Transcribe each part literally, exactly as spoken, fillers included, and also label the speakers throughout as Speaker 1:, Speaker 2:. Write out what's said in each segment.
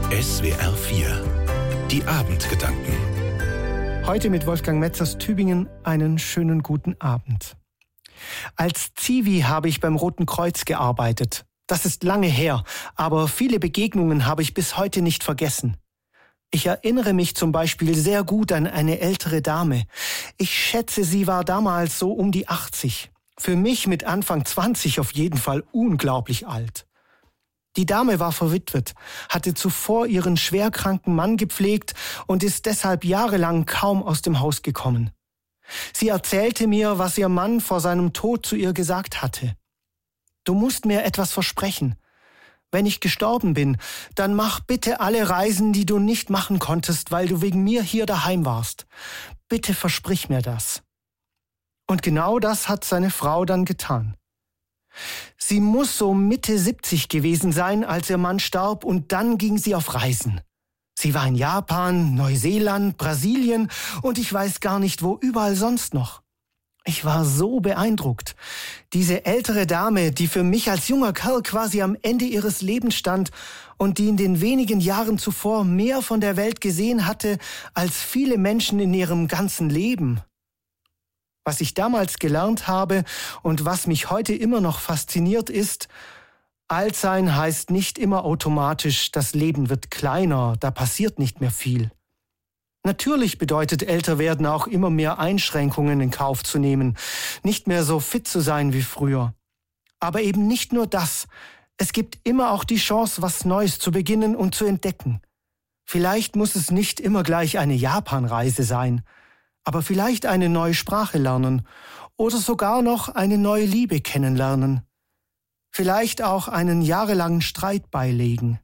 Speaker 1: S W R vier. Die Abendgedanken.
Speaker 2: Heute mit Wolfgang Metz aus Tübingen einen schönen guten Abend. Als Zivi habe ich beim Roten Kreuz gearbeitet. Das ist lange her, aber viele Begegnungen habe ich bis heute nicht vergessen. Ich erinnere mich zum Beispiel sehr gut an eine ältere Dame. Ich schätze, sie war damals so um die achtzig. Für mich mit Anfang zwanzig auf jeden Fall unglaublich alt. Die Dame war verwitwet, hatte zuvor ihren schwerkranken Mann gepflegt und ist deshalb jahrelang kaum aus dem Haus gekommen. Sie erzählte mir, was ihr Mann vor seinem Tod zu ihr gesagt hatte. Du musst mir etwas versprechen. Wenn ich gestorben bin, dann mach bitte alle Reisen, die du nicht machen konntest, weil du wegen mir hier daheim warst. Bitte versprich mir das. Und genau das hat seine Frau dann getan. Sie muss so Mitte siebzig gewesen sein, als ihr Mann starb, und dann ging sie auf Reisen. Sie war in Japan, Neuseeland, Brasilien und ich weiß gar nicht, wo überall sonst noch. Ich war so beeindruckt. Diese ältere Dame, die für mich als junger Kerl quasi am Ende ihres Lebens stand und die in den wenigen Jahren zuvor mehr von der Welt gesehen hatte als viele Menschen in ihrem ganzen Leben. Was ich damals gelernt habe und was mich heute immer noch fasziniert ist, alt sein heißt nicht immer automatisch, das Leben wird kleiner, da passiert nicht mehr viel. Natürlich bedeutet älter werden auch immer mehr Einschränkungen in Kauf zu nehmen, nicht mehr so fit zu sein wie früher. Aber eben nicht nur das, es gibt immer auch die Chance, was Neues zu beginnen und zu entdecken. Vielleicht muss es nicht immer gleich eine Japanreise sein, aber vielleicht eine neue Sprache lernen oder sogar noch eine neue Liebe kennenlernen. Vielleicht auch einen jahrelangen Streit beilegen.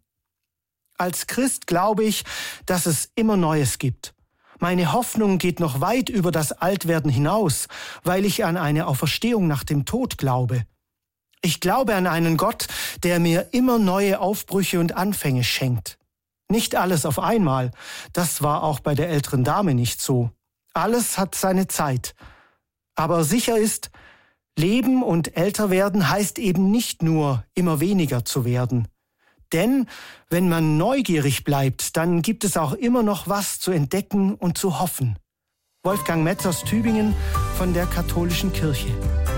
Speaker 2: Als Christ glaube ich, dass es immer Neues gibt. Meine Hoffnung geht noch weit über das Altwerden hinaus, weil ich an eine Auferstehung nach dem Tod glaube. Ich glaube an einen Gott, der mir immer neue Aufbrüche und Anfänge schenkt. Nicht alles auf einmal, das war auch bei der älteren Dame nicht so. Alles hat seine Zeit. Aber sicher ist, Leben und älter werden heißt eben nicht nur, immer weniger zu werden. Denn wenn man neugierig bleibt, dann gibt es auch immer noch was zu entdecken und zu hoffen. Wolfgang Metz aus Tübingen von der Katholischen Kirche.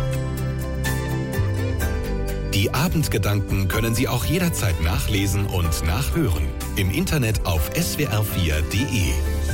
Speaker 1: Die Abendgedanken können Sie auch jederzeit nachlesen und nachhören. Im Internet auf S W R vier Punkt de.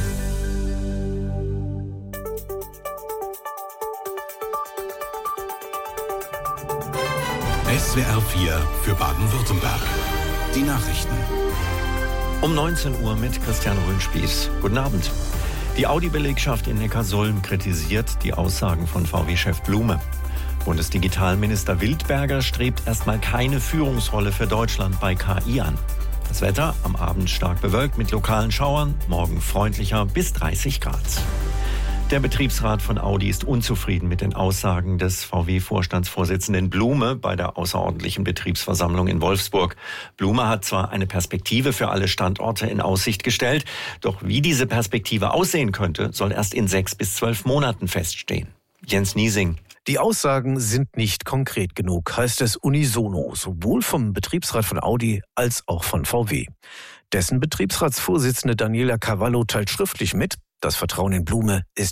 Speaker 1: S W R vier für Baden-Württemberg. Die Nachrichten.
Speaker 3: Um neunzehn Uhr mit Christian Röhnspieß. Guten Abend. Die Audi-Belegschaft in Neckarsulm kritisiert die Aussagen von V W-Chef Blume. Bundesdigitalminister Wildberger strebt erstmal keine Führungsrolle für Deutschland bei K I an. Das Wetter am Abend stark bewölkt mit lokalen Schauern, morgen freundlicher bis dreißig Grad. Der Betriebsrat von Audi ist unzufrieden mit den Aussagen des V W-Vorstandsvorsitzenden Blume bei der außerordentlichen Betriebsversammlung in Wolfsburg. Blume hat zwar eine Perspektive für alle Standorte in Aussicht gestellt, doch wie diese Perspektive aussehen könnte, soll erst in sechs bis zwölf Monaten feststehen. Jens Niesing.
Speaker 4: Die Aussagen sind nicht konkret genug, heißt es unisono, sowohl vom Betriebsrat von Audi als auch von V W. Dessen Betriebsratsvorsitzende Daniela Cavallo teilt schriftlich mit, das Vertrauen in Blume ist